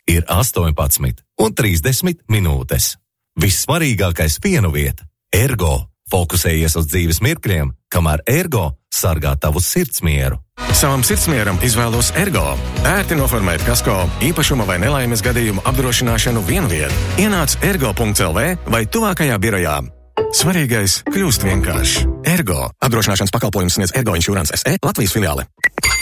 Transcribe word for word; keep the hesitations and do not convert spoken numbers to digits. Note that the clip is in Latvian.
Ir astoņpadsmit un trīsdesmit minūtes. Vissvarīgākais pienu vieta – Ergo. Fokusējies uz dzīves mirkļiem, kamēr Ergo sargā tavu sirdsmieru. Savam sirdsmieram izvēlos Ergo. Ērti noformēt kasko, īpašuma vai nelaimes gadījumu apdrošināšanu vienviet. Ienāc ergo punkts el vē vai tuvākajā birojā. Svarīgais kļūst vienkāršs. Ergo. Apdrošināšanas pakalpojums sniedz Ergo Insurance es e Latvijas filiāle.